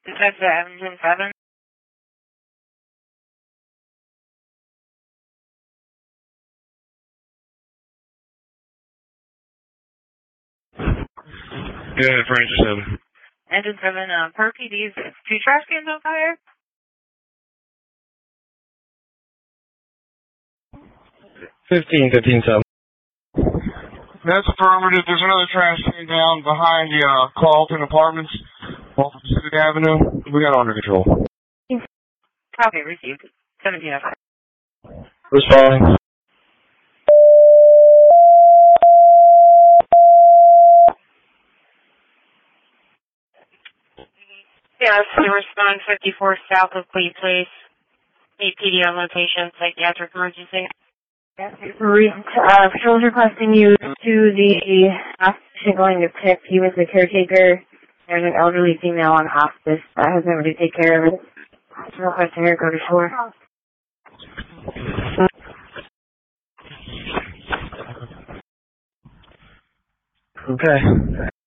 That's Evanston 7. Good, Francis 7. Engine 7, per PD's 2 trash cans on fire. 15-7. That's affirmative. There's another trash can down behind the Carlton Apartments off of Pacific Avenue. We got it under control. Copy, received. 1705. Responding. Yeah, so respond 54 south of Cleve Place. APD on location, psychiatric emergency. Patrol's requesting you to the hospice going to pick. He was the caretaker. There's an elderly female on hospice that has nobody to take care of it. Requesting her go to shore. Okay.